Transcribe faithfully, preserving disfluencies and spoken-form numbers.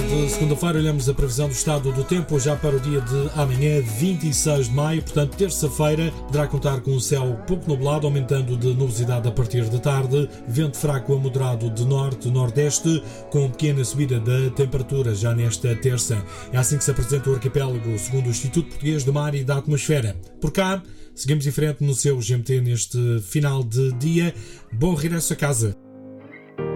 de segunda-feira, olhamos a previsão do estado do tempo já para o dia de amanhã, vinte e seis de maio, portanto terça-feira, poderá contar com um céu pouco nublado, aumentando de nubosidade a partir da tarde, vento fraco a moderado de norte-nordeste, com pequena subida da temperatura já nesta terça. É assim que se apresenta o arquipélago, segundo o Instituto Português do Mar e da Atmosfera. Por cá, seguimos em frente no seu G M T neste final de dia. Bom regresso a casa.